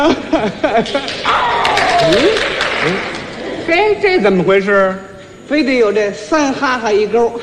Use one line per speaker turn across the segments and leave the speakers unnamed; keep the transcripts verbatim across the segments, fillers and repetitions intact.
嘿，这怎么回事？
非得有这三哈哈一勾。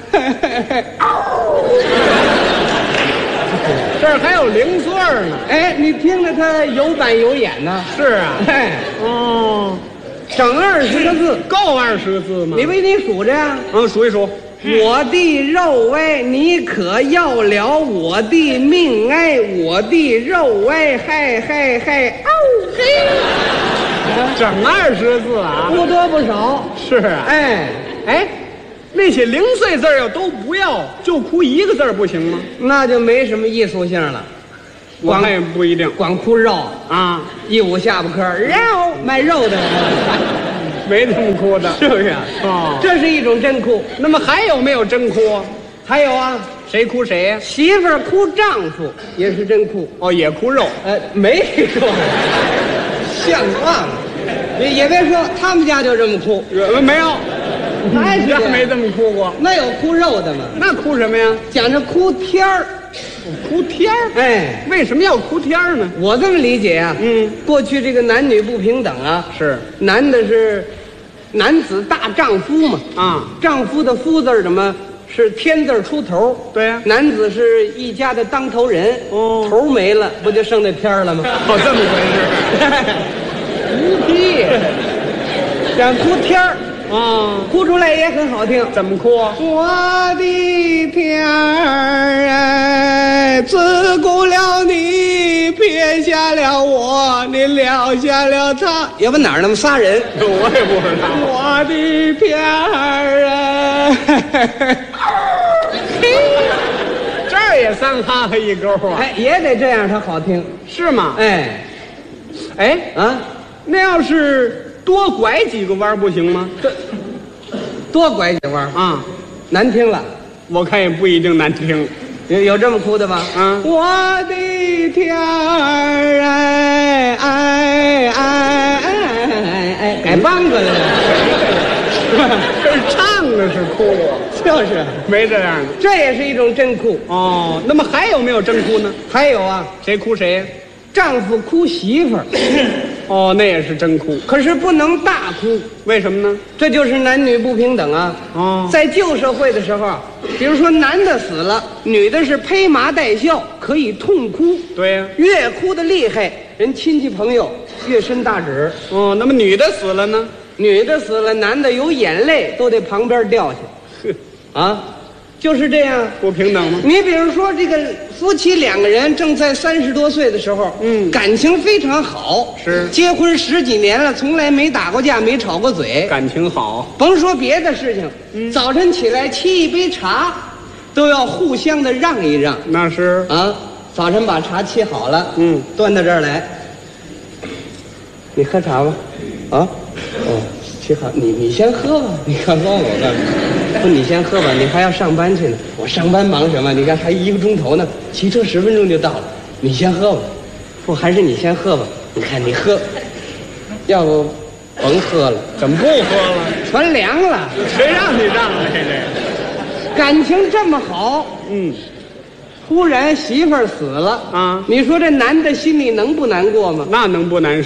这儿还有零碎呢。
哎，你听着，它有板有眼呢。
是啊。
哎，
哦，
整二十个字，
够二十个字吗？
你为你数着呀。
嗯，数一数。
我的肉哎，你可要了我的命哎，我的肉哎，嗨嗨嗨，哦嘿，
整二十个字啊，
不多不少。
是啊。
哎
哎，那些零碎字要都不要，就哭一个字不行吗？
那就没什么艺术性了。
我看也不一定，
光哭肉
啊，
一五下巴颏肉卖肉的。
没这么哭的，
是不是？
哦，
这是一种真哭。
那么还有没有真哭？
还有啊，
谁哭谁呀？
媳妇儿哭丈夫也是真哭。
哦，也哭肉。
呃，没说，像话吗？也也别说他们家就这么哭，
呃，没有，
还是
家没这么哭过。
那有哭肉的吗？
那哭什么呀？
讲着哭天儿。
哭天儿。
哎，
为什么要哭天儿呢？
我这么理解啊，
嗯，
过去这个男女不平等啊，
是
男的是男子大丈夫嘛，
啊，
丈夫的夫字怎么是天字出头？
对呀，
男子是一家的当头人，
哦，
头没了，不就剩那天儿了吗？
哦，这么回事。
无屁，想哭天儿。
啊，
哭出来也很好听。
怎么哭？
我的天儿哎，自顾了你，撇下了我，你撂下了他。要不哪儿那么仨人？
我也不知道。
我的天儿哎，
这儿也三哈哈一勾啊！
哎，也得这样，它好听，
是吗？
哎，
哎
啊，
那要是多拐几个弯不行吗？
这多拐几弯
啊，
难听了。
我看也不一定难听。
有有这么哭的吗？
嗯，
我的天儿哎哎哎哎哎哎，改梆子了，
这是唱的是哭，
就是
没这样的。
这也是一种真哭。
哦，那么还有没有真哭呢？
还有啊，
谁哭谁呀？
丈夫哭媳妇儿，
哦，那也是真哭。
可是不能大哭，
为什么呢？
这就是男女不平等啊。
哦，
在旧社会的时候，比如说男的死了，女的是披麻戴孝，可以痛哭。
对呀、
越哭的厉害，人亲戚朋友越伸大指。
哦，那么女的死了呢？
女的死了，男的有眼泪都得旁边掉下。啊，就是这样。
不平等吗？
你比如说，这个夫妻两个人正在三十多岁的时候，
嗯
感情非常好，
是
结婚十几年了，从来没打过架，没吵过嘴。
感情好。
甭说别的事情，
嗯
早晨起来沏一杯茶，都要互相的让一让
那是。
啊。早晨把茶沏好了，
嗯，
端到这儿来，你喝茶吧，啊，哦，沏好，你你先喝吧，你看喝我干嘛？不，你先喝吧，你还要上班去呢。我上班忙什么？你看还一个钟头呢，骑车十分钟就到了。你先喝吧，不，还是你先喝吧。你看你喝，要不甭喝了，
怎么不喝了？
全凉了。
谁让你让来这？
感情这么好，
嗯，
突然媳妇儿死了
啊，
你说这男的心里能不难过吗？
那能不难受？